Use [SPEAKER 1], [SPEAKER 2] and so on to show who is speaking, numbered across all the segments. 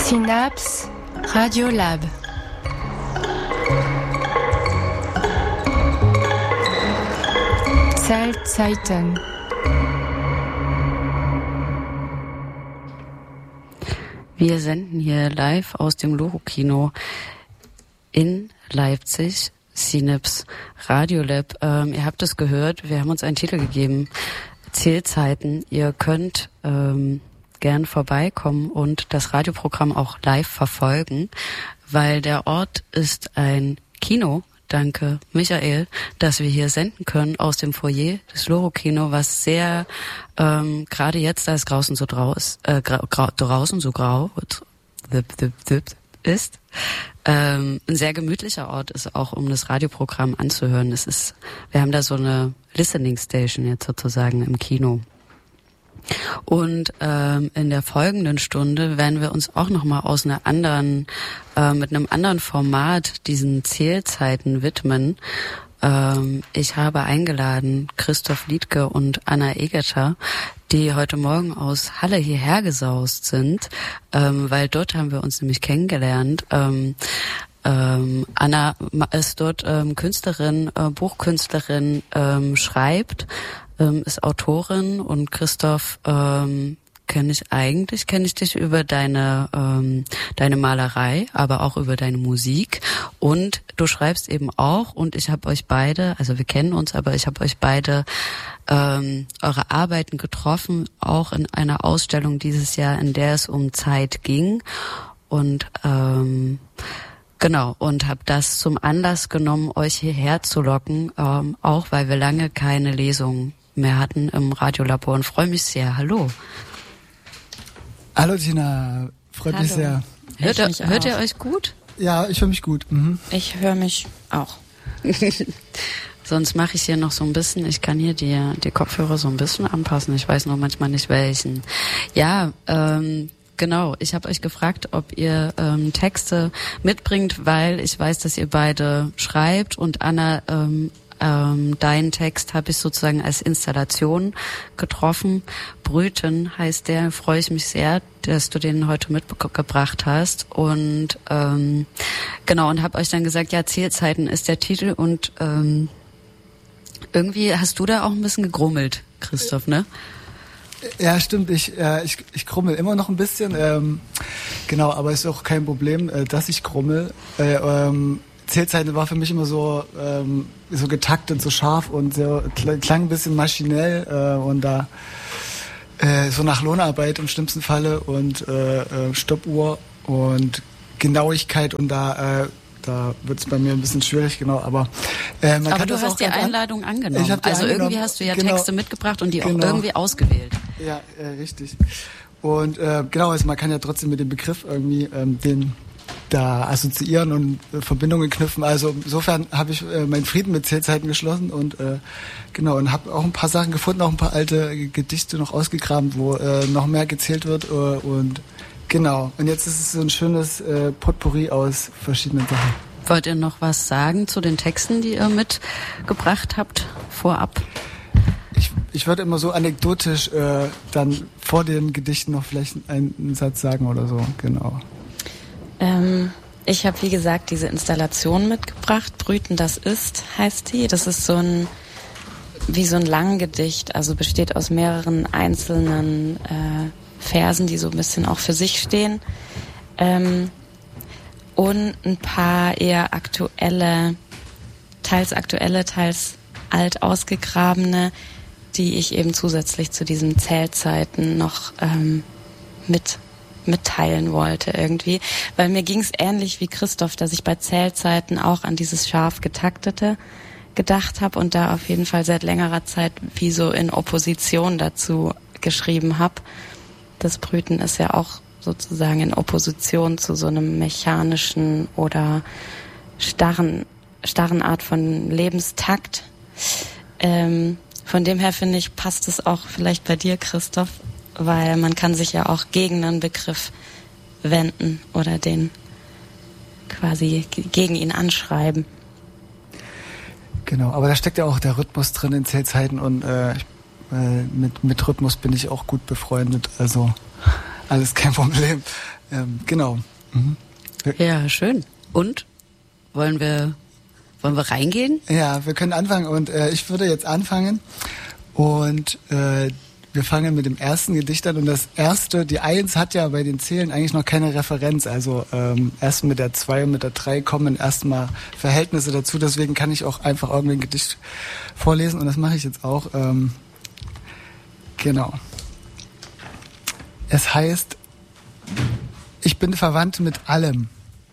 [SPEAKER 1] Synapse Radiolab. Zellzeiten.
[SPEAKER 2] Wir senden hier live aus dem Loro-Kino in Leipzig, Synapse Radiolab. Ihr habt es gehört, wir haben uns einen Titel gegeben, Zählzeiten. Ihr könnt gern vorbeikommen und das Radioprogramm auch live verfolgen, weil der Ort ist ein Kino. Danke, Michael, dass wir hier senden können aus dem Foyer des Loro-Kino, was sehr, gerade jetzt, da es draußen so draußen so grau ist, ein sehr gemütlicher Ort ist, auch um das Radioprogramm anzuhören. Wir haben da so eine Listening Station jetzt sozusagen im Kino. Und in der folgenden Stunde werden wir uns auch nochmal mit einem anderen Format diesen Zählzeiten widmen. Ich habe eingeladen Christoph Liedtke und Anna Egerter, die heute Morgen aus Halle hierher gesaust sind, weil dort haben wir uns nämlich kennengelernt. Anna ist dort Künstlerin, Buchkünstlerin, schreibt, ist Autorin, und Christoph kenne ich dich über deine Malerei, aber auch über deine Musik, und du schreibst eben auch, und ich habe euch beide, also wir kennen uns, aber ich habe euch beide eure Arbeiten getroffen, auch in einer Ausstellung dieses Jahr, in der es um Zeit ging, und genau, und habe das zum Anlass genommen, euch hierher zu locken, auch weil wir lange keine Lesung mehr hatten im Radiolabor, und freue mich sehr. Hallo.
[SPEAKER 3] Hallo Tina, freut mich sehr.
[SPEAKER 2] Hört ihr euch gut?
[SPEAKER 3] Ja, ich höre mich gut. Mhm.
[SPEAKER 4] Ich höre mich auch.
[SPEAKER 2] Sonst mache ich hier noch so ein bisschen, ich kann hier die Kopfhörer so ein bisschen anpassen, ich weiß nur manchmal nicht welchen. Ja, genau, ich habe euch gefragt, ob ihr Texte mitbringt, weil ich weiß, dass ihr beide schreibt, und Anna, deinen Text habe ich sozusagen als Installation getroffen. Brüten heißt der, freue ich mich sehr, dass du den heute mitgebracht hast. Und genau, und habe euch dann gesagt, ja, Zählzeiten ist der Titel, und irgendwie hast du da auch ein bisschen gegrummelt, Christoph, ne?
[SPEAKER 3] Ja, stimmt, ich grummel immer noch ein bisschen, genau, aber ist auch kein Problem, dass ich grummel. Zählzeiten war für mich immer so getaktet, so scharf und so, klang ein bisschen maschinell und da so nach Lohnarbeit im schlimmsten Falle und Stoppuhr und Genauigkeit, und da wird es bei mir ein bisschen schwierig, genau, aber man
[SPEAKER 2] aber
[SPEAKER 3] kann
[SPEAKER 2] du
[SPEAKER 3] das
[SPEAKER 2] hast
[SPEAKER 3] auch
[SPEAKER 2] die Einladung angenommen, also irgendwie hast du ja
[SPEAKER 3] genau,
[SPEAKER 2] Texte mitgebracht und die auch irgendwie ausgewählt.
[SPEAKER 3] Ja, richtig. Und genau, also man kann ja trotzdem mit dem Begriff irgendwie den da assoziieren und Verbindungen knüpfen. Also insofern habe ich meinen Frieden mit Zählzeiten geschlossen und genau, und habe auch ein paar Sachen gefunden, auch ein paar alte Gedichte noch ausgegraben, wo noch mehr gezählt wird, und genau. Und jetzt ist es so ein schönes Potpourri aus verschiedenen Sachen.
[SPEAKER 2] Wollt ihr noch was sagen zu den Texten, die ihr mitgebracht habt, vorab?
[SPEAKER 3] Ich würde immer so anekdotisch dann vor den Gedichten noch vielleicht einen Satz sagen oder so, genau.
[SPEAKER 4] Ich habe, wie gesagt, diese Installation mitgebracht. Brüten, das ist, heißt die. Das ist wie so ein Langgedicht, also besteht aus mehreren einzelnen Versen, die so ein bisschen auch für sich stehen. Und ein paar eher teils aktuelle, teils alt ausgegrabene, die ich eben zusätzlich zu diesen Zählzeiten noch mitteilen wollte irgendwie. Weil mir ging es ähnlich wie Christoph, dass ich bei Zählzeiten auch an dieses scharf getaktete gedacht habe und da auf jeden Fall seit längerer Zeit wie so in Opposition dazu geschrieben habe. Das Brüten ist ja auch sozusagen in Opposition zu so einem mechanischen oder starren Art von Lebenstakt. Von dem her finde ich, passt es auch vielleicht bei dir, Christoph, weil man kann sich ja auch gegen einen Begriff wenden oder den quasi gegen ihn anschreiben.
[SPEAKER 3] Genau, aber da steckt ja auch der Rhythmus drin in Zählzeiten, und mit Rhythmus bin ich auch gut befreundet, also Alles kein Problem. Genau. Mhm.
[SPEAKER 2] Ja, schön. Und? Wollen wir reingehen?
[SPEAKER 3] Ja, wir können anfangen und ich würde jetzt anfangen und wir fangen mit dem ersten Gedicht an und das erste, die 1 hat ja bei den Zählen eigentlich noch keine Referenz, also erst mit der 2 und mit der 3 kommen erstmal Verhältnisse dazu, deswegen kann ich auch einfach irgendein Gedicht vorlesen und das mache ich jetzt auch. Genau. Es heißt, ich bin verwandt mit allem.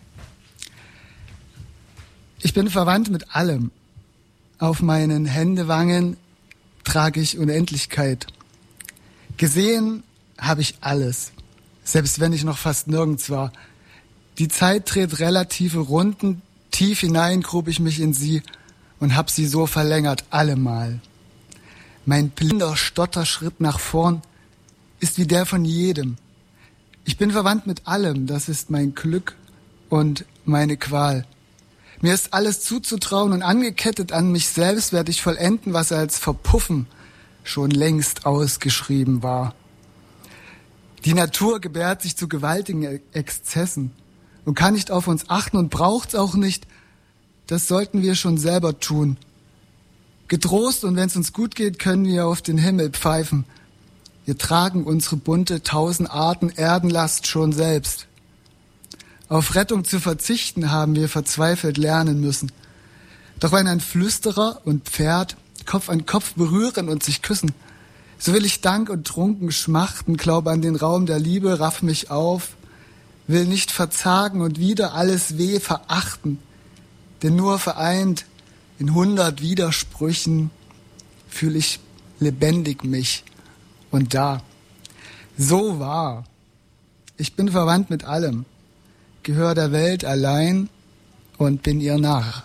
[SPEAKER 3] Ich bin verwandt mit allem. Auf meinen Händewangen trage ich Unendlichkeit. Gesehen habe ich alles, selbst wenn ich noch fast nirgends war. Die Zeit dreht relative Runden, tief hinein grub ich mich in sie und hab sie so verlängert, allemal. Mein blinder Stotterschritt nach vorn ist wie der von jedem. Ich bin verwandt mit allem, das ist mein Glück und meine Qual. Mir ist alles zuzutrauen und angekettet an mich selbst werde ich vollenden, was als Verpuffen schon längst ausgeschrieben war. Die Natur gebärt sich zu gewaltigen Exzessen und kann nicht auf uns achten und braucht's auch nicht. Das sollten wir schon selber tun. Getrost und wenn's uns gut geht, können wir auf den Himmel pfeifen. Wir tragen unsere bunte 1000 Arten Erdenlast schon selbst. Auf Rettung zu verzichten haben wir verzweifelt lernen müssen. Doch wenn ein Flüsterer und Pferd Kopf an Kopf berühren und sich küssen, so will ich Dank und trunken schmachten, glaube an den Raum der Liebe, raff mich auf, will nicht verzagen und wieder alles weh verachten, denn nur vereint in 100 Widersprüchen fühl ich lebendig mich und da. So wahr. Ich bin verwandt mit allem, gehör der Welt allein und bin ihr Narr.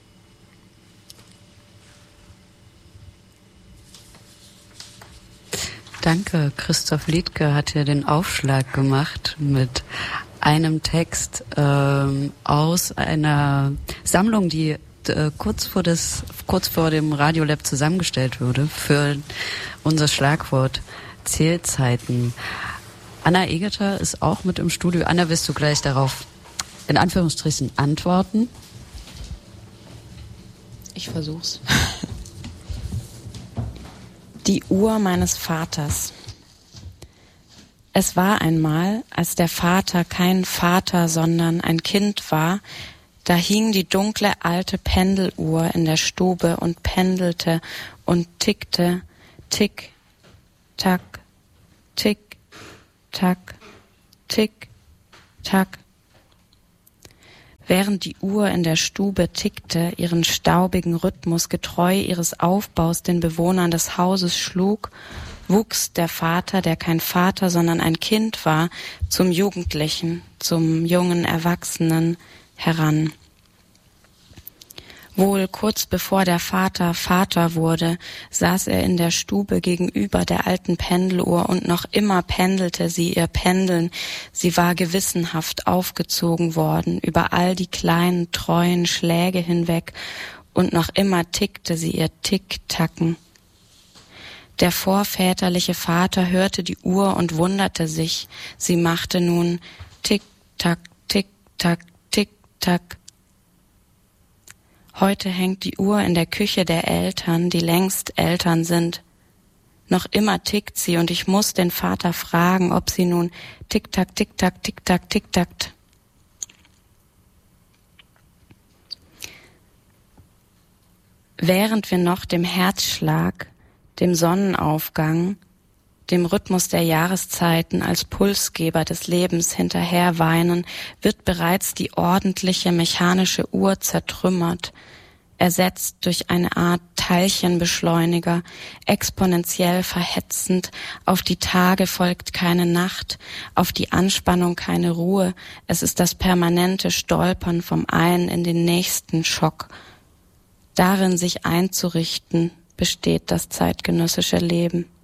[SPEAKER 2] Danke, Christoph Liedtke hat hier den Aufschlag gemacht mit einem Text aus einer Sammlung, die kurz vor dem Radiolab zusammengestellt wurde für unser Schlagwort Zählzeiten. Anna Egerter ist auch mit im Studio. Anna, wirst du gleich darauf in Anführungsstrichen antworten?
[SPEAKER 4] Ich versuch's. Die Uhr meines Vaters. Es war einmal, als der Vater kein Vater, sondern ein Kind war, da hing die dunkle alte Pendeluhr in der Stube und pendelte und tickte, tick, tack, tick, tack, tick, tack. Während die Uhr in der Stube tickte, ihren staubigen Rhythmus getreu ihres Aufbaus den Bewohnern des Hauses schlug, wuchs der Vater, der kein Vater, sondern ein Kind war, zum Jugendlichen, zum jungen Erwachsenen heran. Wohl kurz bevor der Vater Vater wurde, saß er in der Stube gegenüber der alten Pendeluhr und noch immer pendelte sie ihr Pendeln. Sie war gewissenhaft aufgezogen worden über all die kleinen, treuen Schläge hinweg und noch immer tickte sie ihr Tick-Tacken. Der vorväterliche Vater hörte die Uhr und wunderte sich. Sie machte nun Tick-Tack, Tick-Tack, Tick-Tack. Heute hängt die Uhr in der Küche der Eltern, die längst Eltern sind. Noch immer tickt sie und ich muss den Vater fragen, ob sie nun tick-tack, tick-tack, tick-tack, tick-tackt. Während wir noch dem Herzschlag, dem Sonnenaufgang, dem Rhythmus der Jahreszeiten als Pulsgeber des Lebens hinterherweinen, wird bereits die ordentliche mechanische Uhr zertrümmert, ersetzt durch eine Art Teilchenbeschleuniger, exponentiell verhetzend, auf die Tage folgt keine Nacht, auf die Anspannung keine Ruhe, es ist das permanente Stolpern vom einen in den nächsten Schock. Darin sich einzurichten, besteht das zeitgenössische Leben.